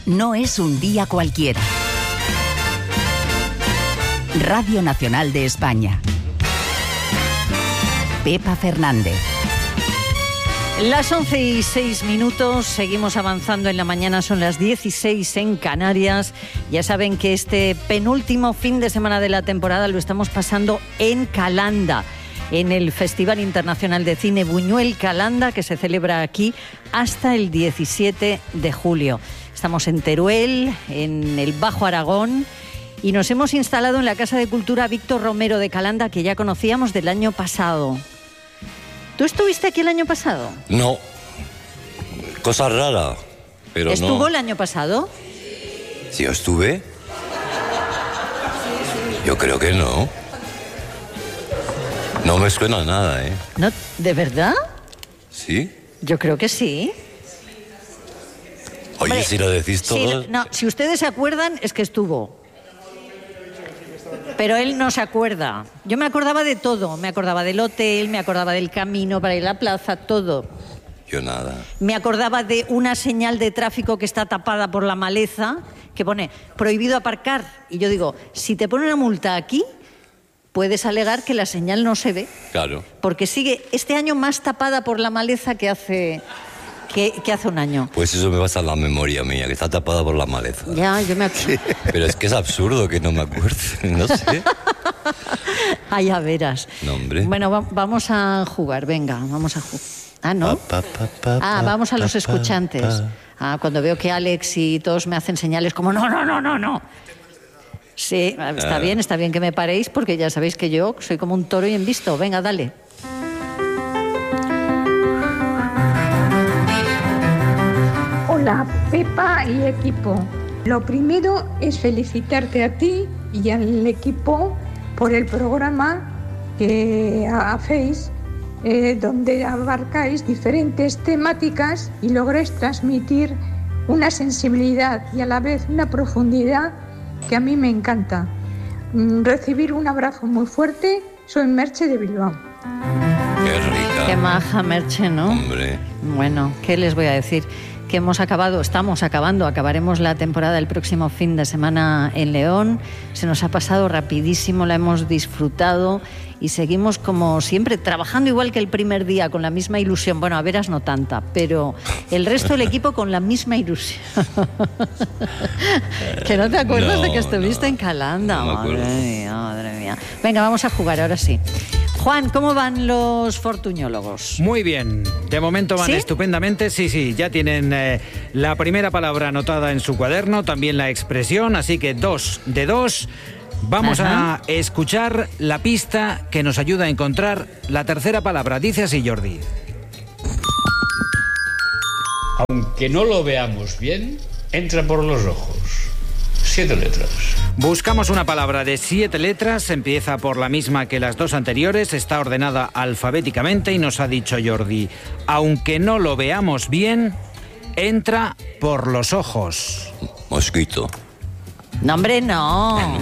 No es un día cualquiera. Radio Nacional de España. Pepa Fernández. Las 11:06, seguimos avanzando en la mañana, son las 16 en Canarias. Ya saben que este penúltimo fin de semana de la temporada lo estamos pasando en Calanda, en el Festival Internacional de Cine Buñuel Calanda, que se celebra aquí hasta el 17 de julio. Estamos en Teruel, en el Bajo Aragón, y nos hemos instalado en la Casa de Cultura Víctor Romero de Calanda, que ya conocíamos del año pasado. ¿Tú estuviste aquí el año pasado? No. Cosa rara, pero ¿Estuvo no. el año pasado? ¿Sí yo estuve? Yo creo que no. No me suena nada, ¿eh? No, ¿de verdad? ¿Sí? Yo creo que sí. Oye, Hombre, si lo decís todos... No, si ustedes se acuerdan, es que estuvo. Pero él no se acuerda. Yo me acordaba de todo. Me acordaba del hotel, me acordaba del camino para ir a la plaza, todo. Yo nada. Me acordaba de una señal de tráfico que está tapada por la maleza, que pone prohibido aparcar. Y yo digo, si te ponen una multa aquí, puedes alegar que la señal no se ve. Claro. Porque sigue este año más tapada por la maleza que hace un año. Pues eso me pasa en la memoria mía, que está tapada por la maleza. Ya, yo me acuerdo. Sí. Pero es que es absurdo que no me acuerde, no sé. Ah, ya verás. No, hombre. Bueno, vamos a jugar, venga, vamos a jugar. Ah, ¿no? Vamos a los escuchantes. Cuando veo que Alex y todos me hacen señales como no. Sí, está bien que me paréis, porque ya sabéis que yo soy como un toro y envisto. Venga, dale. Hola, Pepa y equipo. Lo primero es felicitarte a ti y al equipo por el programa que hacéis, donde abarcáis diferentes temáticas y lográis transmitir una sensibilidad y a la vez una profundidad que a mí me encanta. Recibir un abrazo muy fuerte. Soy Merche de Bilbao. Qué rica. Qué maja, Merche, ¿no? Hombre. Bueno, ¿qué les voy a decir? Que acabaremos la temporada el próximo fin de semana en León. Se nos ha pasado rapidísimo, la hemos disfrutado y seguimos como siempre, trabajando igual que el primer día, con la misma ilusión. Bueno, a veras no tanta, pero el resto del equipo con la misma ilusión. Que no te acuerdas de que estuviste en Calanda. No me acuerdo. Madre mía. Venga, vamos a jugar ahora sí. Juan, ¿cómo van los fortuñólogos? Muy bien, de momento van estupendamente, sí, ya tienen la primera palabra anotada en su cuaderno, también la expresión, así que 2 de 2. Vamos a escuchar la pista que nos ayuda a encontrar la tercera palabra. Dice así, Jordi. Aunque no lo veamos bien, entra por los ojos. 7 letras. Buscamos una palabra de 7 letras, empieza por la misma que las dos anteriores, está ordenada alfabéticamente y nos ha dicho Jordi, aunque no lo veamos bien, entra por los ojos. Mosquito. No, hombre, no.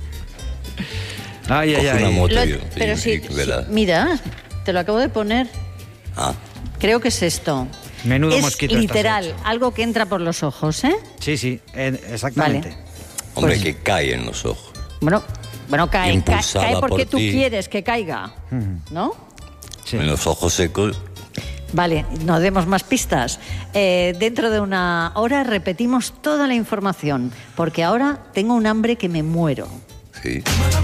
Ay. Una moto Pero sí, mira, te lo acabo de poner. Creo que es esto. Menudo mosquito. Es literal, algo que entra por los ojos, ¿eh? Sí, exactamente. Vale. Hombre, que cae en los ojos. Bueno, cae porque tú quieres que caiga, ¿no? Sí. En los ojos secos. Vale, no demos más pistas. Dentro de una hora repetimos toda la información, porque ahora tengo un hambre que me muero. Sí.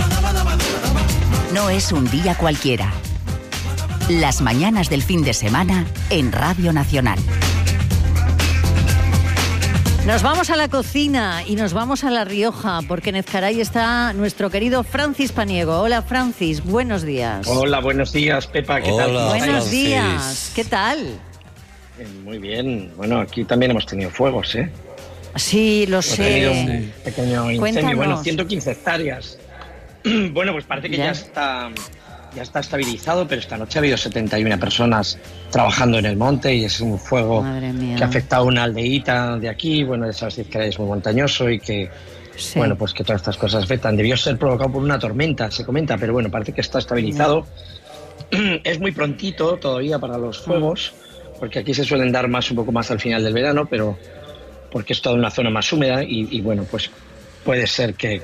No es un día cualquiera. Las mañanas del fin de semana en Radio Nacional. Nos vamos a la cocina y nos vamos a La Rioja, porque en Ezcaray está nuestro querido Francis Paniego. Hola, Francis, buenos días. Hola, buenos días, Pepa, ¿qué tal? Buenos días, ¿qué tal? Muy bien, bueno, aquí también hemos tenido fuegos, ¿eh? Sí, lo sé. Hemos tenido un pequeño incendio, Cuéntanos. bueno, 115 hectáreas. Bueno, pues parece que ya está estabilizado, pero esta noche ha habido 71 personas trabajando en el monte y es un fuego que ha afectado a una aldeíta de aquí. Bueno, ya sabes que es muy montañoso y que, bueno, pues que todas estas cosas afectan. Debió ser provocado por una tormenta, se comenta, pero bueno, parece que está estabilizado. Es muy prontito todavía para los fuegos, porque aquí se suelen dar un poco más al final del verano, pero porque es toda una zona más húmeda y bueno, pues puede ser que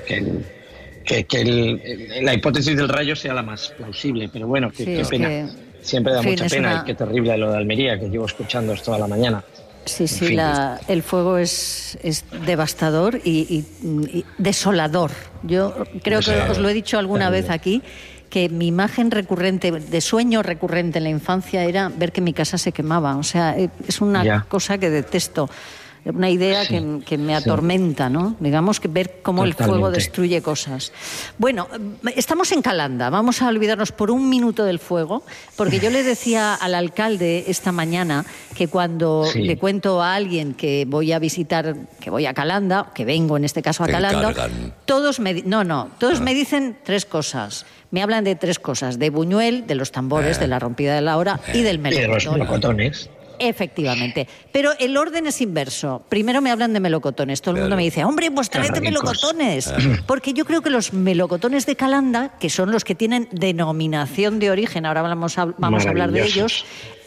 la hipótesis del rayo sea la más plausible, pero bueno, qué pena. Siempre da mucha pena y qué terrible lo de Almería, que llevo escuchando esto toda la mañana. Sí, el fuego es devastador y desolador. Yo creo que os lo he dicho alguna vez aquí, que mi imagen recurrente, de sueño recurrente en la infancia, era ver que mi casa se quemaba. O sea, es una cosa que detesto. Una idea que me atormenta, ¿no? Digamos, que ver cómo el fuego destruye cosas. Bueno, estamos en Calanda. Vamos a olvidarnos por un minuto del fuego, porque yo le decía al alcalde esta mañana que cuando le cuento a alguien que voy a visitar, que voy a Calanda, que vengo en este caso a Calanda, todos me dicen tres cosas. Me hablan de tres cosas: de Buñuel, de los tambores, de la rompida de la hora y del melocotón. Y de los melocotones. Efectivamente, pero el orden es inverso. Primero me hablan de melocotones, todo el mundo me dice, hombre, pues tráete melocotones, porque yo creo que los melocotones de Calanda, que son los que tienen denominación de origen, ahora vamos a hablar de ellos,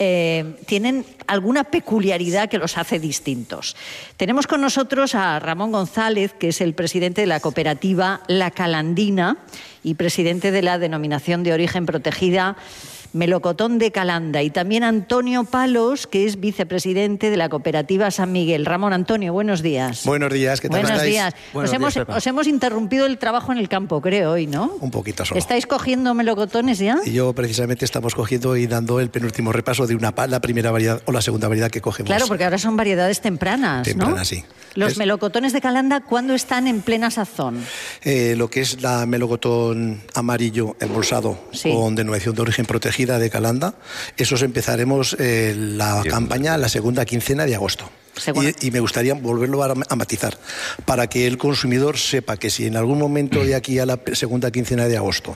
tienen alguna peculiaridad que los hace distintos. Tenemos con nosotros a Ramón González, que es el presidente de la cooperativa La Calandina y presidente de la denominación de origen protegida Melocotón de Calanda, y también Antonio Palos, que es vicepresidente de la cooperativa San Miguel. Ramón, Antonio, buenos días. Buenos días, ¿qué tal estáis? Buenos días. Os hemos interrumpido el trabajo en el campo, creo, hoy, ¿no? Un poquito solo. ¿Estáis cogiendo melocotones ya? Y yo precisamente estamos cogiendo y dando el penúltimo repaso de la primera variedad o la segunda variedad que cogemos. Claro, porque ahora son variedades tempranas, Tempranas, sí. Los melocotones de Calanda, ¿cuándo están en plena sazón? Lo que es la melocotón amarillo embolsado con denominación de origen protegida de Calanda, esos empezaremos la campaña la segunda quincena de agosto. Y me gustaría volverlo a matizar, para que el consumidor sepa que si en algún momento de aquí a la segunda quincena de agosto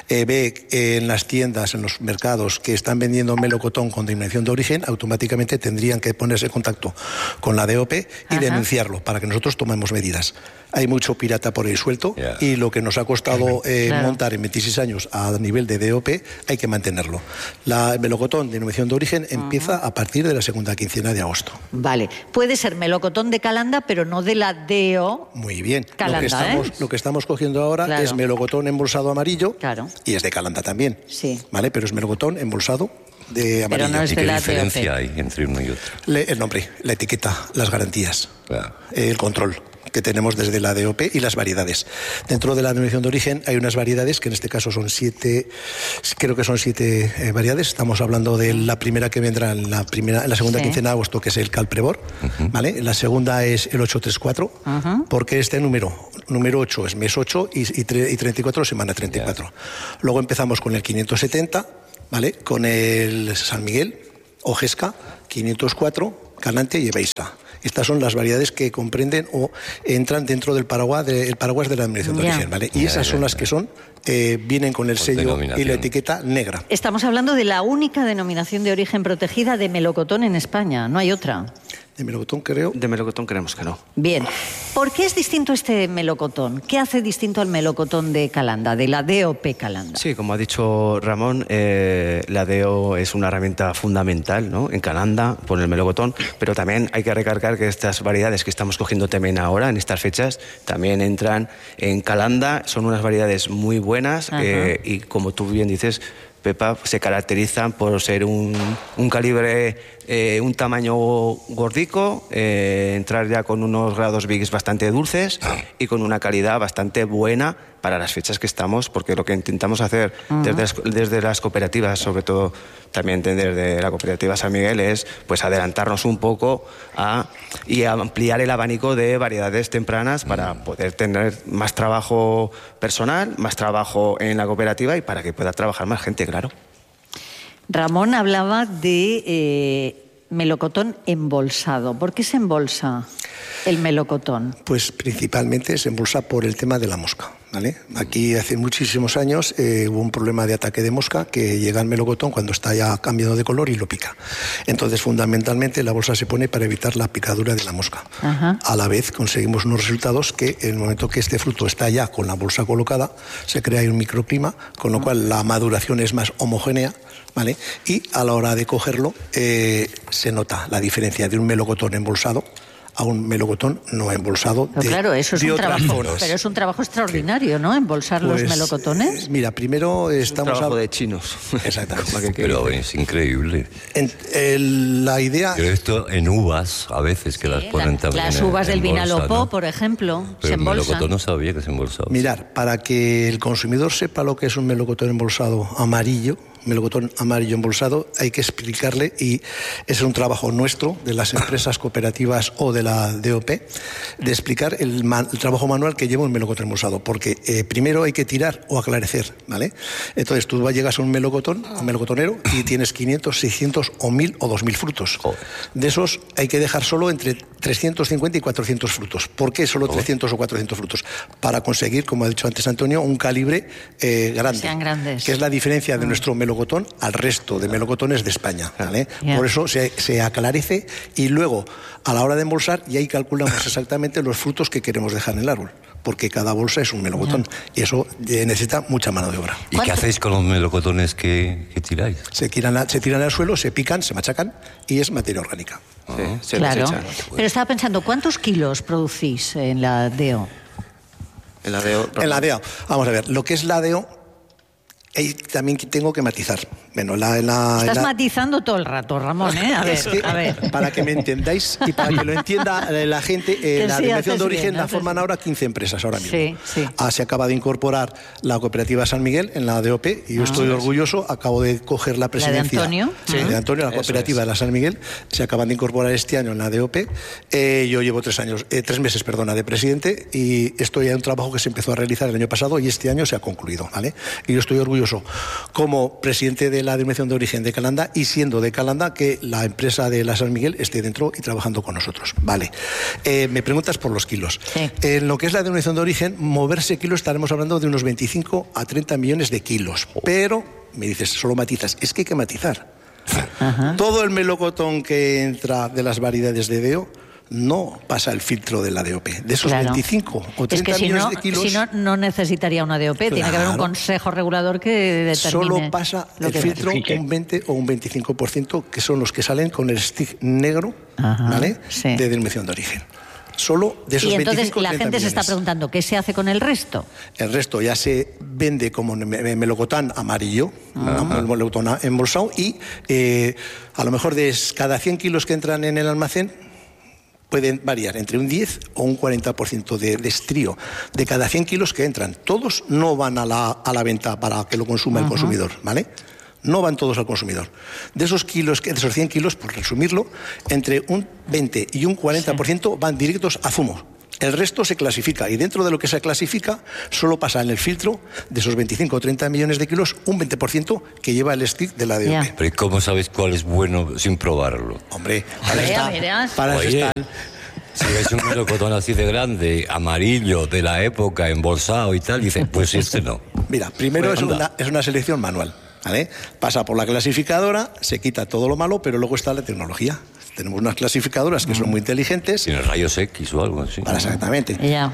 ve en las tiendas, en los mercados, que están vendiendo melocotón con denominación de origen, automáticamente tendrían que ponerse en contacto con la DOP y denunciarlo, para que nosotros tomemos medidas. Hay mucho pirata por ahí suelto y lo que nos ha costado montar en 26 años a nivel de DOP hay que mantenerlo. El melocotón de denominación de origen empieza a partir de la segunda quincena de agosto. Vale. Puede ser melocotón de Calanda, pero no de la DO. Muy bien. Calanda, lo que estamos cogiendo ahora es melocotón embolsado amarillo y es de Calanda también. Sí. ¿Vale? Pero es melocotón embolsado de amarillo. Pero no es ¿Y de qué la diferencia DOP. hay entre uno y otro? El nombre, la etiqueta, las garantías, el control que tenemos desde la DOP y las variedades. Dentro de la denominación de origen hay unas variedades que en este caso son 7, creo que son 7 variedades. Estamos hablando de la primera que vendrá en la segunda quincena de agosto, que es el Calprevor, ¿vale? La segunda es el 834, porque este número 8 es mes 8 y 34 semana 34. Luego empezamos con el 570, ¿vale? Con el San Miguel, Ojesca, 504, Canante y Ebeisa. Estas son las variedades que comprenden o entran dentro del paraguas de la denominación de origen, ¿vale? Y esas son las que vienen con el sello y la etiqueta negra. Estamos hablando de la única denominación de origen protegida de melocotón en España, no hay otra. De melocotón creo. De melocotón creemos que no. Bien. ¿Por qué es distinto este melocotón? ¿Qué hace distinto al melocotón de Calanda, de la DOP Calanda? Sí, como ha dicho Ramón, la DO es una herramienta fundamental, ¿no?, en Calanda por el melocotón, pero también hay que recalcar que estas variedades que estamos cogiendo también ahora, en estas fechas, también entran en Calanda, son unas variedades muy buenas y, como tú bien dices, Pepa, se caracterizan por ser un calibre, un tamaño gordico, entrar ya con unos grados VIX bastante dulces y con una calidad bastante buena para las fechas que estamos, porque lo que intentamos hacer desde las cooperativas, sobre todo también desde la cooperativa San Miguel, es pues adelantarnos un poco y ampliar el abanico de variedades tempranas para poder tener más trabajo personal, más trabajo en la cooperativa y para que pueda trabajar más gente, claro. Ramón hablaba de melocotón embolsado. ¿Por qué se embolsa el melocotón? Pues principalmente se embolsa por el tema de la mosca, ¿vale? Aquí hace muchísimos años hubo un problema de ataque de mosca que llega al melocotón cuando está ya cambiando de color y lo pica. Entonces, fundamentalmente, la bolsa se pone para evitar la picadura de la mosca. A la vez, conseguimos unos resultados que en el momento que este fruto está ya con la bolsa colocada, se crea un microclima, con lo cual la maduración es más homogénea, ¿vale? Y a la hora de cogerlo se nota la diferencia de un melocotón embolsado a un melocotón no embolsado. Pero claro, eso es de un otras trabajo, zonas. pero es un trabajo extraordinario, ¿no? Embolsar los melocotones. Mira, primero estamos... Un trabajo de chinos. Exactamente. Pero es increíble. La idea... Pero esto en uvas, a veces que las ponen también. Las uvas del Vinalopó, ¿no? por ejemplo, pero se el embolsan. melocotón no sabía que se embolsaba. Mirar, para que el consumidor sepa lo que es un melocotón embolsado amarillo, melocotón amarillo embolsado, hay que explicarle, y ese es un trabajo nuestro, de las empresas cooperativas o de la DOP, de explicar el trabajo manual que lleva un melocotón embolsado, porque primero hay que tirar o aclarecer, ¿vale? Entonces tú llegas a un melocotonero, y tienes 500, 600 o 1000 o 2000 frutos. De esos hay que dejar solo entre 350 y 400 frutos. ¿Por qué solo 300 o 400 frutos? Para conseguir, como ha dicho antes Antonio, un calibre grande. Sean grandes. Que es la diferencia de nuestro melocotón al resto de melocotones de España, ¿vale? Por eso se aclarece, y luego a la hora de embolsar y ahí calculamos exactamente los frutos que queremos dejar en el árbol, porque cada bolsa es un melocotón y eso necesita mucha mano de obra. ¿Y qué hacéis con los melocotones que tiráis? Se tiran al suelo, se pican, se machacan y es materia orgánica. Claro. Pero estaba pensando, ¿cuántos kilos producís en la DO? En la DO. En la DO. Vamos a ver, lo que es la DO, ahí también tengo que matizar. Bueno, Estás matizando todo el rato, Ramón, ¿eh? A ver. Para que me entendáis y para que lo entienda la gente, la denominación de origen la forman ahora 15 empresas ahora mismo. Sí. Se acaba de incorporar la cooperativa San Miguel en la DOP y yo estoy orgulloso, acabo de coger la presidencia. ¿La de Antonio? Sí, de Antonio, la cooperativa de la San Miguel, se acaban de incorporar este año en la DOP. Yo llevo 3 meses de presidente, y esto ya es un trabajo que se empezó a realizar el año pasado y este año se ha concluido, ¿vale? Y yo estoy orgulloso como presidente de la denominación de origen de Calanda, y siendo de Calanda, que la empresa de la San Miguel esté dentro y trabajando con nosotros. Vale. Me preguntas por los kilos. Sí. En lo que es la denominación de origen, moverse kilos, estaremos hablando de unos 25 a 30 millones de kilos. Pero, me dices, solo matizas. Es que hay que matizar. Ajá. Todo el melocotón que entra de las variedades de DO no pasa el filtro de la DOP. De esos 25 o 30 millones de kilos... Si no necesitaría una DOP, tiene que haber un consejo regulador que determine... Solo pasa el filtro un 20 o un 25%, que son los que salen con el stick negro, ¿vale? Sí. De denominación de origen. Solo de esos 25 o 30 millones. Y entonces la gente se está preguntando, ¿qué se hace con el resto? El resto ya se vende como melocotón amarillo, melocotón embolsado, y a lo mejor de cada 100 kilos que entran en el almacén, pueden variar entre un 10 o un 40% de estrío. De cada 100 kilos que entran, todos no van a la venta para que lo consuma el consumidor, ¿vale? No van todos al consumidor. De esos 100 kilos, por resumirlo, entre un 20 y un 40% van directos a zumo. El resto se clasifica, y dentro de lo que se clasifica solo pasa en el filtro de esos 25 o 30 millones de kilos un 20% que lleva el stick de la DOP. Pero ¿y cómo sabes cuál es bueno sin probarlo? Hombre, para eso están. Si ves un melocotón así de grande, amarillo, de la época, embolsado y tal, dices, pues este no. Mira, primero es una selección manual, ¿vale? Pasa por la clasificadora, se quita todo lo malo, pero luego está la tecnología. Tenemos unas clasificadoras que son muy inteligentes. Tiene rayos X o algo así. Exactamente.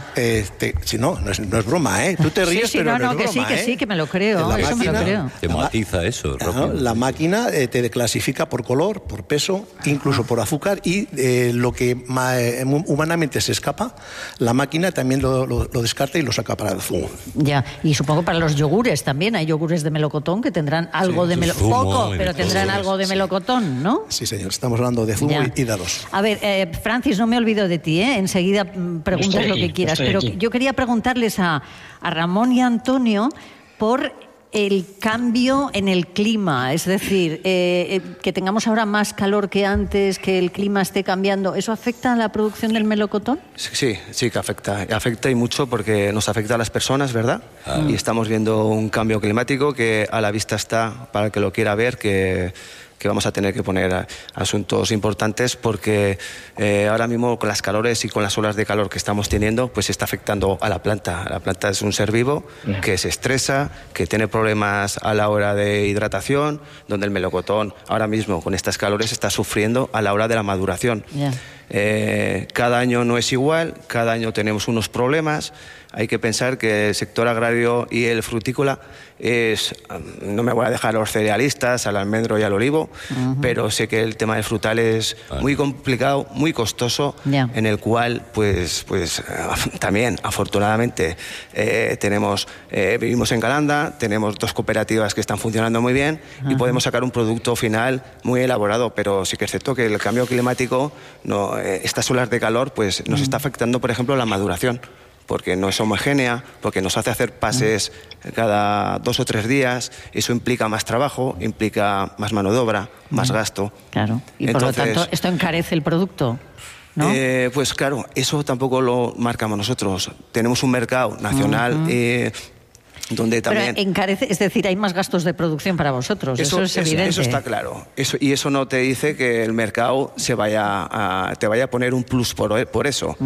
Si no es broma, ¿eh? Tú te ríes, sí, pero no es broma, que sí, que me lo creo. Eso me lo creo. Te matiza eso. La máquina te clasifica por color, por peso, incluso por azúcar, y lo que humanamente se escapa, la máquina también lo descarta y lo saca para el zumo. Ya, y supongo para los yogures también. Hay yogures de melocotón que tendrán algo de melocotón. Poco, pero tendrán algo de melocotón, ¿no? Sí, señor. Estamos hablando de zumo y dados. A ver, Francis, no me olvido de ti, ¿eh? Enseguida preguntas lo que quieras. Pero yo quería preguntarles a Ramón y a Antonio por el cambio en el clima, es decir, que tengamos ahora más calor que antes, que el clima esté cambiando, ¿eso afecta a la producción del melocotón? Sí que afecta. Afecta y mucho porque nos afecta a las personas, ¿verdad? Y estamos viendo un cambio climático que a la vista está, para el que lo quiera ver, que vamos a tener que poner asuntos importantes porque ahora mismo con las calores y con las olas de calor que estamos teniendo, pues está afectando a la planta. La planta es un ser vivo que se estresa, que tiene problemas a la hora de hidratación, donde el melocotón ahora mismo con estas calores está sufriendo a la hora de la maduración. Cada año no es igual, cada año tenemos unos problemas. Hay que pensar que el sector agrario y el frutícola no me voy a dejar a los cerealistas, al almendro y al olivo, pero sé que el tema del frutal es muy complicado, muy costoso, en el cual pues también afortunadamente vivimos en Calanda, tenemos 2 cooperativas que están funcionando muy bien y podemos sacar un producto final muy elaborado, pero sí que es cierto que el cambio climático, estas olas de calor, pues nos está afectando, por ejemplo, la maduración, porque no es homogénea, porque nos hace hacer pases cada 2 o 3 días. Eso implica más trabajo, implica más mano de obra, más gasto. Claro, y entonces, por lo tanto, ¿esto encarece el producto? ¿No? Pues claro, eso tampoco lo marcamos nosotros. Tenemos un mercado nacional donde también... Pero encarece, es decir, hay más gastos de producción para vosotros, eso es evidente. Eso está claro. Y eso no te dice que el mercado te vaya a poner un plus por eso.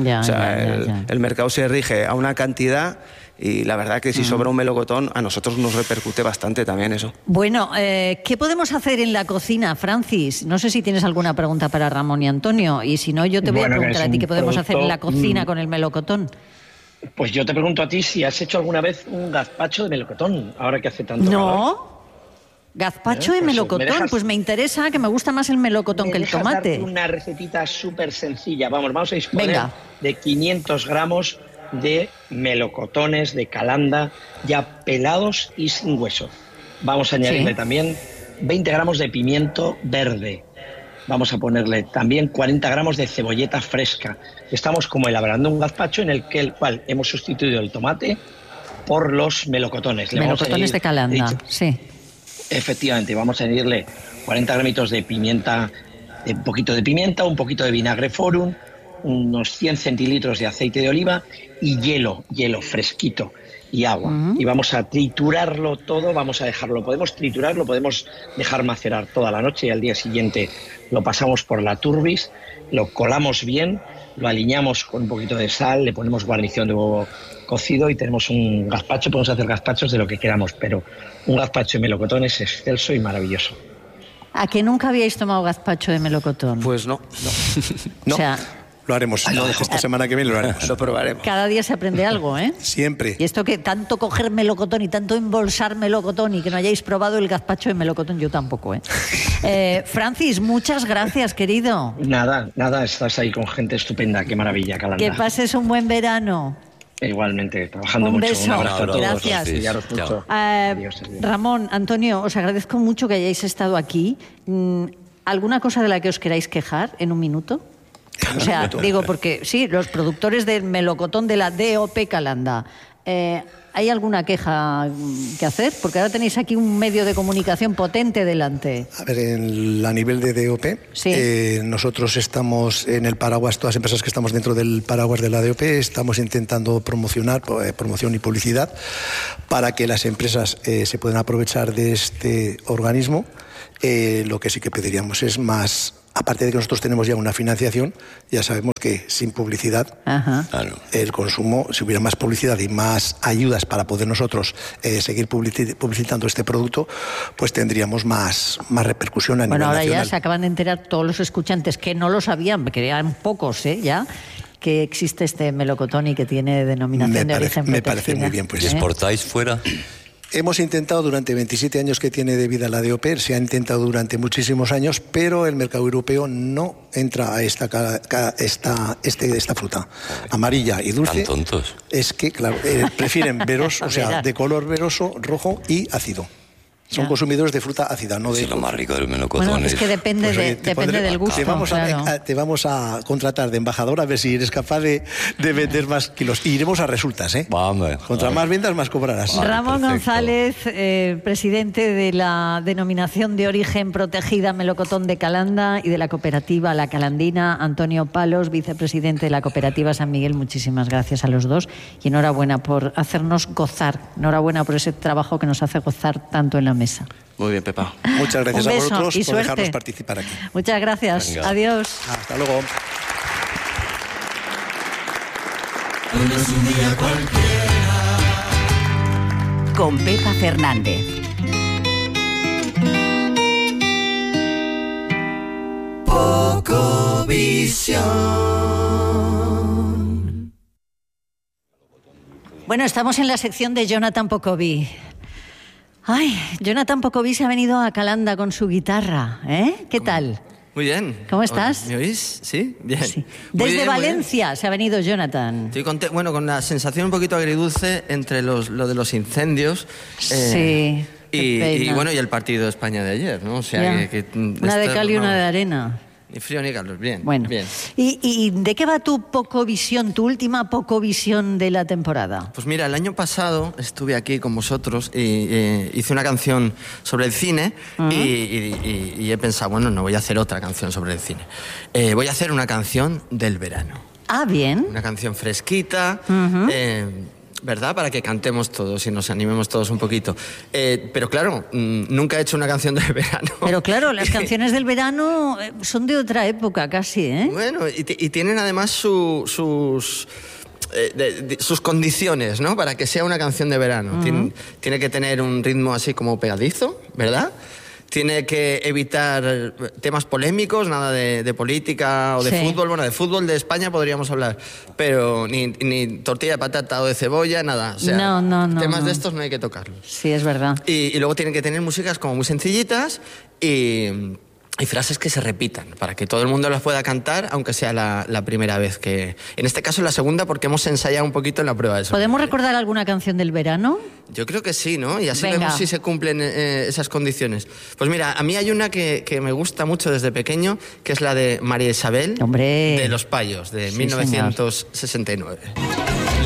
El mercado se rige a una cantidad y la verdad que si sobra un melocotón, a nosotros nos repercute bastante también eso. Bueno, ¿qué podemos hacer en la cocina, Francis? No sé si tienes alguna pregunta para Ramón y Antonio, y si no, yo te voy a preguntar a ti qué podemos hacer en la cocina con el melocotón. Pues yo te pregunto a ti si has hecho alguna vez un gazpacho de melocotón, ahora que hace tanto calor. Gazpacho de melocotón, pues me interesa, que me gusta más el melocotón que el tomate. Darte una recetita súper sencilla. Vamos a disponer de 500 gramos de melocotones de Calanda, ya pelados y sin hueso. Vamos a añadirle también 20 gramos de pimiento verde. Vamos a ponerle también 40 gramos de cebolleta fresca. Estamos como elaborando un gazpacho en el cual hemos sustituido el tomate por los melocotones. Melocotones de Calanda, sí. Efectivamente, vamos a añadirle 40 gramitos de pimienta, un poquito de pimienta, un poquito de vinagre forum, unos 100 centilitros de aceite de oliva y hielo fresquito y agua. Y vamos a triturarlo todo, vamos a dejarlo, podemos triturar, lo podemos dejar macerar toda la noche y al día siguiente lo pasamos por la turbis, lo colamos bien, lo aliñamos con un poquito de sal, le ponemos guarnición de huevo cocido y tenemos un gazpacho. Podemos hacer gazpachos de lo que queramos, pero un gazpacho de melocotón es excelso y maravilloso. ¿A que nunca habíais tomado gazpacho de melocotón? Pues no. O sea, lo haremos. Esta semana que viene lo haremos. Lo probaremos. Cada día se aprende algo, ¿eh? Siempre. Y esto que tanto coger melocotón y tanto embolsar melocotón y que no hayáis probado el gazpacho de melocotón, yo tampoco, ¿eh? Francis, muchas gracias, querido. Nada, estás ahí con gente estupenda. Qué maravilla, Calanda. Que pases un buen verano. Igualmente, trabajando un mucho. Beso. Un abrazo a todos. Gracias. Mucho. Adiós. Ramón, Antonio, os agradezco mucho que hayáis estado aquí. ¿Alguna cosa de la que os queráis quejar en un minuto? O sea, digo, porque sí, los productores del melocotón de la DOP Calanda, ¿hay alguna queja que hacer? Porque ahora tenéis aquí un medio de comunicación potente delante. A ver, a nivel de DOP, nosotros estamos en el paraguas, todas las empresas que estamos dentro del paraguas de la DOP, estamos intentando promocionar, promoción y publicidad, para que las empresas se puedan aprovechar de este organismo. Lo que sí que pediríamos es más. Aparte de que nosotros tenemos ya una financiación, ya sabemos que sin publicidad, el consumo, si hubiera más publicidad y más ayudas para poder nosotros seguir publicitando este producto, pues tendríamos más repercusión a nivel nacional. Bueno, ahora ya se acaban de enterar todos los escuchantes que no lo sabían, que eran pocos, ya, que existe este melocotón y que tiene denominación de origen protegida. Me parece muy bien. Pues, ¿exportáis fuera? Hemos intentado durante 27 años que tiene de vida la DOP, se ha intentado durante muchísimos años, pero el mercado europeo no entra a esta fruta amarilla y dulce. ¿Tan tontos? Es que, claro, prefieren veroso, o sea, de color veroso, rojo y ácido. Son consumidores de fruta ácida, no de... Sí, lo más rico del melocotón. Bueno, es que depende, depende del gusto. Te vamos a contratar de embajador a ver si eres capaz de vender más kilos. Y iremos a resultas, ¿eh? Contra más ventas, más cobrarás. Ramón González, presidente de la denominación de origen protegida melocotón de Calanda y de la cooperativa La Calandina. Antonio Palos, vicepresidente de la cooperativa San Miguel. Muchísimas gracias a los dos y enhorabuena por hacernos gozar. Enhorabuena por ese trabajo que nos hace gozar tanto en la mesa. Muy bien, Pepa. Muchas gracias a vosotros por suerte. dejarnos participar aquí. Muchas gracias. Venga. Adiós. Hasta luego. Con Pepa Fernández. Poco Pocovisión. Bueno, estamos en la sección de Jonathan Pocoví. Ay, Jonathan Pocoví se ha venido a Calanda con su guitarra, ¿eh? ¿Qué tal? Muy bien. ¿Cómo estás? ¿Me oís? ¿Sí? Bien. Sí. Desde bien, Valencia se ha venido Jonathan. Estoy con la sensación un poquito agridulce entre lo de los incendios. Sí. Y el partido de España de ayer, ¿no? O sea, una de cal y una de arena. Ni frío ni calor, bien. Bueno, bien. ¿Y de qué va tu Pocovisión, tu última Pocovisión de la temporada? Pues mira, el año pasado estuve aquí con vosotros y hice una canción sobre el cine y he pensado, bueno, no voy a hacer otra canción sobre el cine. Voy a hacer una canción del verano. Ah, bien. Una canción fresquita, ¿verdad? Para que cantemos todos y nos animemos todos un poquito. Pero claro, nunca he hecho una canción del verano. Pero claro, las canciones del verano son de otra época casi, ¿eh? Bueno, y tienen además sus condiciones, ¿no? Para que sea una canción de verano. Tiene que tener un ritmo así como pegadizo, ¿verdad? Tiene que evitar temas polémicos, nada de política o de fútbol. Bueno, de fútbol de España podríamos hablar, pero ni tortilla de patata o de cebolla, nada. O sea, temas de estos no hay que tocarlos. Sí, es verdad. Y luego tienen que tener músicas como muy sencillitas y frases que se repitan, para que todo el mundo las pueda cantar, aunque sea la primera vez que... En este caso la segunda, porque hemos ensayado un poquito en la prueba de sonido. ¿Podemos recordar alguna canción del verano? Yo creo que sí, ¿no? Y así vemos si se cumplen esas condiciones. Pues mira, a mí hay una que me gusta mucho desde pequeño, que es la de María Isabel, ¡Hombre! de Los Payos, de 1969. Señor.